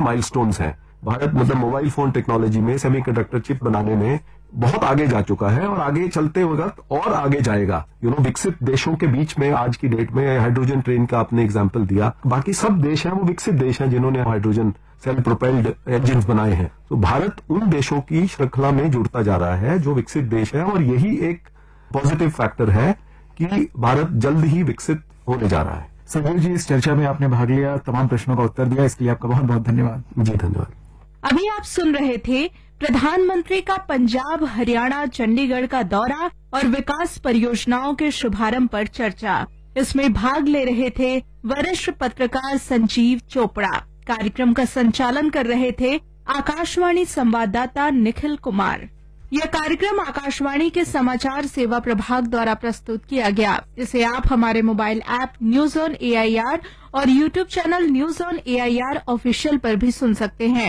Milestones हैं। भारत मतलब mobile phone technology में, सेमीकंडक्टर चिप बनाने में बहुत आगे जा चुका है और आगे चलते वक्त और आगे जाएगा। विकसित देशों के बीच में आज की डेट में हाइड्रोजन ट्रेन का आपने एग्जांपल दिया, बाकी सब देश हैं वो विकसित देश हैं जिन्होंने हाइड्रोजन सेल प्रोपेल्ड इंजन बनाए हैं। तो भारत उन देशों की श्रृंखला में जुड़ता जा रहा है जो विकसित देश है, और यही एक पॉजिटिव फैक्टर है कि भारत जल्द ही विकसित होने जा रहा है। संजीव जी, इस चर्चा में आपने भाग लिया, तमाम प्रश्नों का उत्तर दिया, इसके लिए आपका बहुत बहुत धन्यवाद। जी धन्यवाद। अभी आप सुन रहे थे प्रधानमंत्री का पंजाब, हरियाणा, चंडीगढ़ का दौरा और विकास परियोजनाओं के शुभारंभ पर चर्चा। इसमें भाग ले रहे थे वरिष्ठ पत्रकार संजीव चोपड़ा। कार्यक्रम का संचालन कर रहे थे आकाशवाणी संवाददाता निखिल कुमार। यह कार्यक्रम आकाशवाणी के समाचार सेवा प्रभाग द्वारा प्रस्तुत किया गया। इसे आप हमारे mobile app news on AIR और YouTube channel news on AIR official पर भी सुन सकते हैं।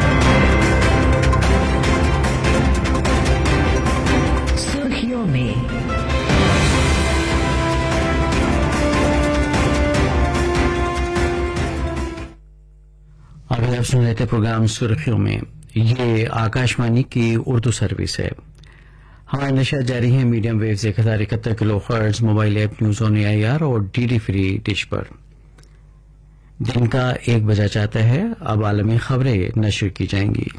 सुर्खियों में अभी आप सुन रहे थे प्रोग्राम सुर्खियों में। ये आकाशवाणी की उर्दू सर्विस है। हमारे नशा जारी है medium wave 1071 kilohertz, mobile app news on AIR और DD फ्री डिश पर। दिन का 1 बजा चाहता है। अब आलमी खबरें नशर की जाएंगी।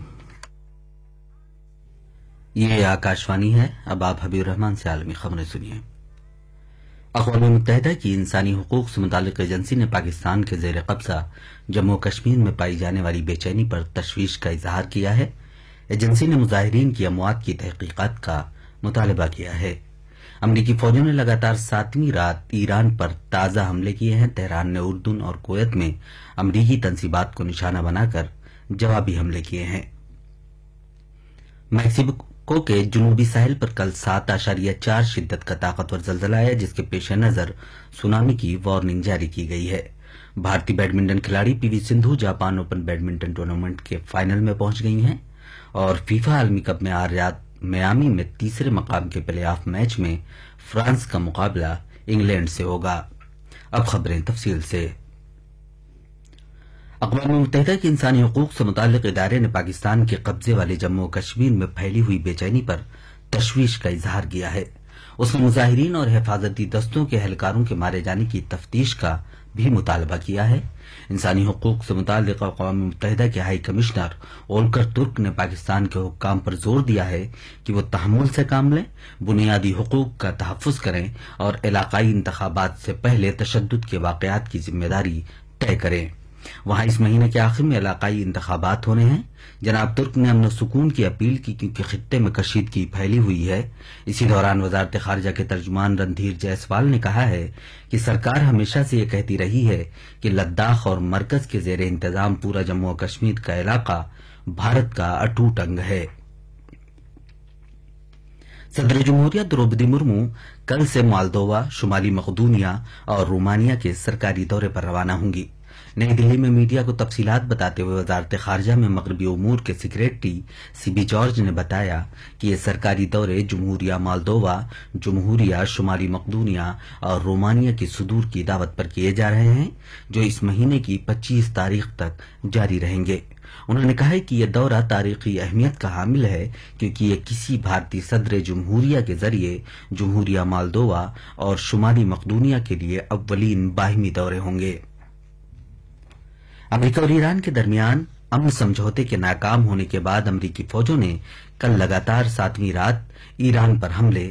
ये आकाशवाणी है। अब आप हबीब रहमान से आलमी खबरें सुनिए। अक़वाम मुत्तहिदा की इंसानी हुकूक से मुताल्लिक़ एजेंसी ने पाकिस्तान के ज़ेर कब्जा जम्मू कश्मीर में पाई जाने वाली बेचैनी पर तशवीश का इजहार किया है। एजेंसी ने मुजाहिरीन की अमवात की तहकीकात का मुतालबा किया है। अमरीकी फौजों ने लगातार 7वीं रात ईरान पर ताज़ा हमले किए हैं। तेहरान ने उर्दून और कुवैत में अमरीकी तंसीबात को निशाना बनाकर जवाबी हमले किए हैं। मैक्सिको के जनूबी साहिल पर कल 7.4 शिद्दत का ताकतवर जल्जला आया, जिसके पेश नजर सुनामी की वार्निंग जारी की गई है। भारतीय बैडमिंटन खिलाड़ी PV Sindhu Japan open badminton tournament के फाइनल में पहुंच गई हैं और फीफा आलमी कप में आज रात मियामी में तीसरे मकाम के प्ले ऑफ मैच में फ्रांस का मुकाबला इंग्लैंड से होगा। अब खबरें तफसील से। अक़वाम मुत्तहिदा के इंसानी हुकूक से मुताल्लिक़ इदारे ने पाकिस्तान के कब्जे वाले जम्मू कश्मीर में फैली हुई बेचैनी पर तशवीश का इजहार किया है। उसने मुजाहिरीन और हिफाजती दस्तों के एहलकारों के मारे जाने की तफ्तीश का भी मुतालबा किया है। इंसानी हुकूक से मुताल्लिक़ अक़वाम मुत्तहिदा के हाई कमिश्नर ओलकर तुर्क ने पाकिस्तान के हुक्काम पर जोर दिया है कि वो तहम्मुल से काम लें, बुनियादी हुकूक का तहफ़्फ़ुज़ करें और इलाकाई इंतखाबात से पहले तशद्दुद के वाक़यात की जिम्मेदारी तय करें। वहां इस महीने के आखिर में इलाकाई इंतखाबात होने हैं। जनाब तुर्क ने अमन सुकून की अपील की क्योंकि खित्ते में कशीदगी फैली हुई है। इसी दौरान वजारत खारजा के तर्जुमान रणधीर जायसवाल ने कहा है कि सरकार हमेशा से ये कहती रही है कि लद्दाख और मरकज के जेर इंतजाम पूरा जम्मू और कश्मीर का इलाका भारत का अटूट अंग है। सदर जमहूरिया द्रौपदी मुर्मू कल से मोल्दोवा, शुमाली मकदूनिया और रोमानिया के सरकारी दौरे पर रवाना होंगी। नई दिल्ली में मीडिया को तफसीलात बताते हुए वजारत खारजा में मगरबी उमूर के सेक्रेटरी CB जॉर्ज ने बताया कि ये सरकारी दौरे जमहूरिया मोल्दोवा, जमहूरिया शुमाली मकदूनिया और रोमानिया की सुदूर की दावत पर किए जा रहे हैं, जो इस महीने की 25 तारीख तक जारी रहेंगे। उन्होंने कहा कि यह दौरा तारीखी अहमियत का हामिल है क्योंकि ये किसी भारतीय सदर जमहूरिया के जरिए जमहूरिया मोल्दोवा और शुमाली मकदूनिया के लिए अव्वलीन बाहिमी दौरे होंगे। अमेरिका और ईरान के दरमियान अमन समझौते के नाकाम होने के बाद अमेरिकी फौजों ने कल लगातार 7वीं रात ईरान पर हमले